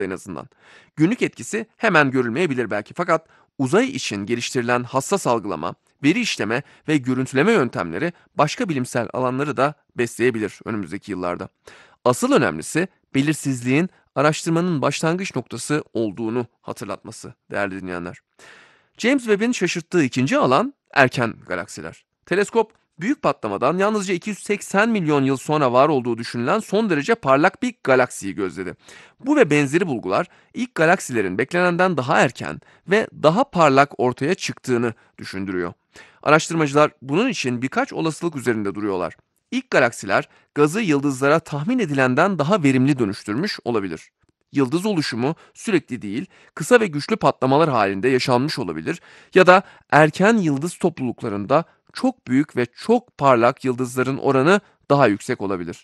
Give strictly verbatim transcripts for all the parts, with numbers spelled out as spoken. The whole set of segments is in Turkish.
en azından. Günlük etkisi hemen görülmeyebilir belki, fakat uzay için geliştirilen hassas algılama, veri işleme ve görüntüleme yöntemleri başka bilimsel alanları da besleyebilir önümüzdeki yıllarda. Asıl önemlisi belirsizliğin araştırmanın başlangıç noktası olduğunu hatırlatması değerli dinleyenler. James Webb'in şaşırttığı ikinci alan erken galaksiler. Teleskop büyük patlamadan yalnızca iki yüz seksen milyon yıl sonra var olduğu düşünülen son derece parlak bir galaksiyi gözledi. Bu ve benzeri bulgular ilk galaksilerin beklenenden daha erken ve daha parlak ortaya çıktığını düşündürüyor. Araştırmacılar bunun için birkaç olasılık üzerinde duruyorlar. İlk galaksiler gazı yıldızlara tahmin edilenden daha verimli dönüştürmüş olabilir. Yıldız oluşumu sürekli değil, kısa ve güçlü patlamalar halinde yaşanmış olabilir ya da erken yıldız topluluklarında çok büyük ve çok parlak yıldızların oranı daha yüksek olabilir.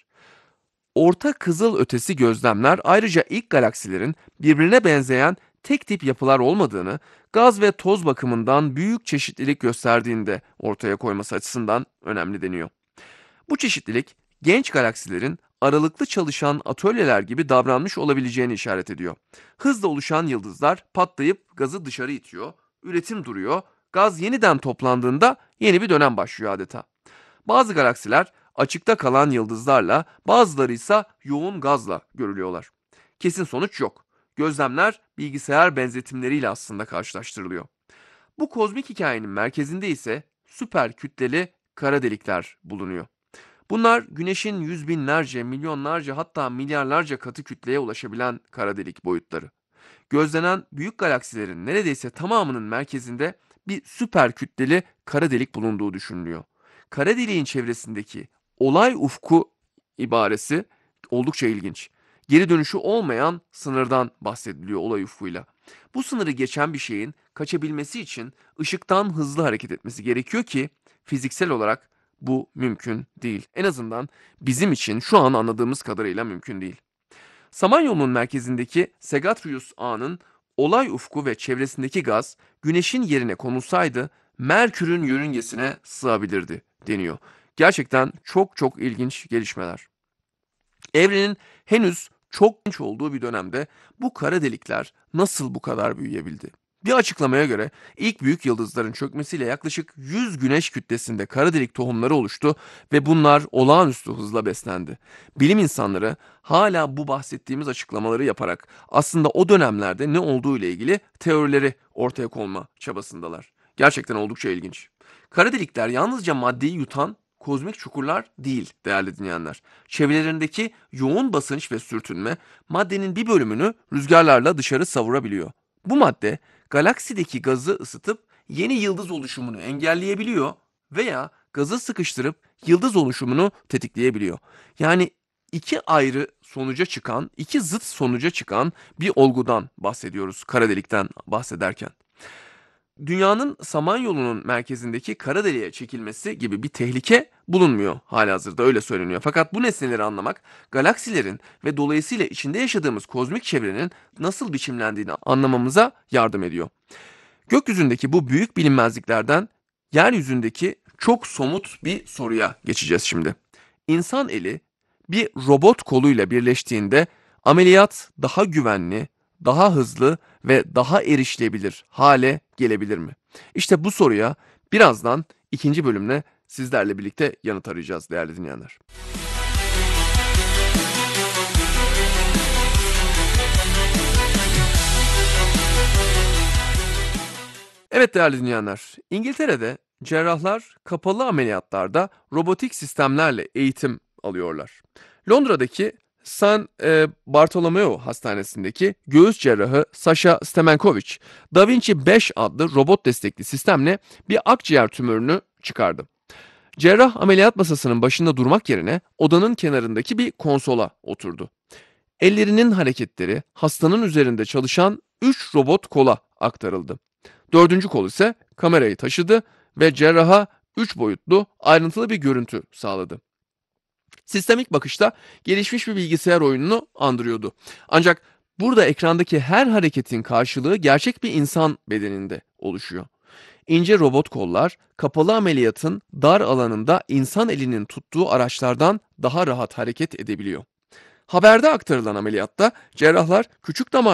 Orta kızıl ötesi gözlemler ayrıca ilk galaksilerin birbirine benzeyen tek tip yapılar olmadığını, gaz ve toz bakımından büyük çeşitlilik gösterdiğini de ortaya koyması açısından önemli deniyor. Bu çeşitlilik genç galaksilerin aralıklı çalışan atölyeler gibi davranmış olabileceğini işaret ediyor. Hızla oluşan yıldızlar patlayıp gazı dışarı itiyor, üretim duruyor, gaz yeniden toplandığında yeni bir dönem başlıyor adeta. Bazı galaksiler açıkta kalan yıldızlarla, bazıları ise yoğun gazla görülüyorlar. Kesin sonuç yok. Gözlemler bilgisayar benzetimleriyle aslında karşılaştırılıyor. Bu kozmik hikayenin merkezinde ise süper kütleli kara delikler bulunuyor. Bunlar Güneş'in yüz binlerce, milyonlarca hatta milyarlarca katı kütleye ulaşabilen kara delik boyutları. Gözlenen büyük galaksilerin neredeyse tamamının merkezinde bir süper kütleli kara delik bulunduğu düşünülüyor. Kara deliğin çevresindeki olay ufku ibaresi oldukça ilginç. Geri dönüşü olmayan sınırdan bahsediliyor olay ufkuyla. Bu sınırı geçen bir şeyin kaçabilmesi için ışıktan hızlı hareket etmesi gerekiyor ki fiziksel olarak bu mümkün değil. En azından bizim için şu an anladığımız kadarıyla mümkün değil. Samanyolu'nun merkezindeki Sagittarius A'nın olay ufku ve çevresindeki gaz Güneş'in yerine konulsaydı Merkür'ün yörüngesine sığabilirdi deniyor. Gerçekten çok çok ilginç gelişmeler. Evrenin henüz çok genç olduğu bir dönemde bu kara delikler nasıl bu kadar büyüyebildi? Bir açıklamaya göre ilk büyük yıldızların çökmesiyle yaklaşık yüz güneş kütlesinde kara delik tohumları oluştu ve bunlar olağanüstü hızla beslendi. Bilim insanları hala bu bahsettiğimiz açıklamaları yaparak aslında o dönemlerde ne olduğu ile ilgili teorileri ortaya koyma çabasındalar. Gerçekten oldukça ilginç. Kara delikler yalnızca maddeyi yutan kozmik çukurlar değil değerli dinleyenler. Çevrelerindeki yoğun basınç ve sürtünme maddenin bir bölümünü rüzgarlarla dışarı savurabiliyor. Bu madde galaksideki gazı ısıtıp yeni yıldız oluşumunu engelleyebiliyor veya gazı sıkıştırıp yıldız oluşumunu tetikleyebiliyor. Yani iki ayrı sonuca çıkan, iki zıt sonuca çıkan bir olgudan bahsediyoruz kara delikten bahsederken. Dünyanın Samanyolu'nun merkezindeki kara deliğe çekilmesi gibi bir tehlike bulunmuyor halihazırda, öyle söyleniyor. Fakat bu nesneleri anlamak galaksilerin ve dolayısıyla içinde yaşadığımız kozmik çevrenin nasıl biçimlendiğini anlamamıza yardım ediyor. Gökyüzündeki bu büyük bilinmezliklerden yeryüzündeki çok somut bir soruya geçeceğiz şimdi. İnsan eli bir robot koluyla birleştiğinde ameliyat daha güvenli, daha hızlı ve daha erişilebilir hale gelebilir mi? İşte bu soruya birazdan ikinci bölümle sizlerle birlikte yanıt arayacağız değerli dinleyenler. Evet değerli dinleyenler, İngiltere'de cerrahlar kapalı ameliyatlarda robotik sistemlerle eğitim alıyorlar. Londra'daki Saint e, Bartholomew Hastanesi'ndeki göğüs cerrahı Sasha Stemenkovic, Da Vinci beş adlı robot destekli sistemle bir akciğer tümörünü çıkardı. Cerrah ameliyat masasının başında durmak yerine odanın kenarındaki bir konsola oturdu. Ellerinin hareketleri hastanın üzerinde çalışan üç robot kola aktarıldı. Dördüncü kol ise kamerayı taşıdı ve cerraha üç boyutlu ayrıntılı bir görüntü sağladı. Sistem ilk bakışta gelişmiş bir bilgisayar oyununu andırıyordu. Ancak burada ekrandaki her hareketin karşılığı gerçek bir insan bedeninde oluşuyor. İnce robot kollar kapalı ameliyatın dar alanında insan elinin tuttuğu araçlardan daha rahat hareket edebiliyor. Haberde aktarılan ameliyatta cerrahlar küçük damar